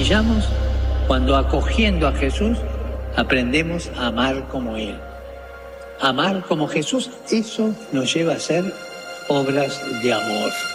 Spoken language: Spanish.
semillamos cuando, acogiendo a Jesús, aprendemos a amar como Él. Amar como Jesús, eso nos lleva a hacer obras de amor.